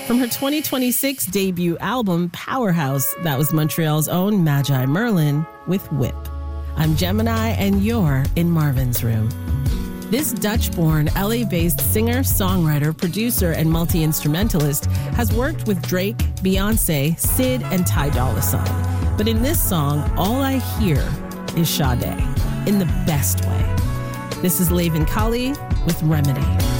From her 2026 debut album, Powerhouse, that was Montreal's own Magi Merlin with Whip. I'm Gemini, and you're in Marvin's Room. This Dutch-born, LA-based singer, songwriter, producer, and multi-instrumentalist has worked with Drake, Beyonce, Syd, and Ty Dolla $ign. But in this song, all I hear is Sade, in the best way. This is Laven Kali with Remedy.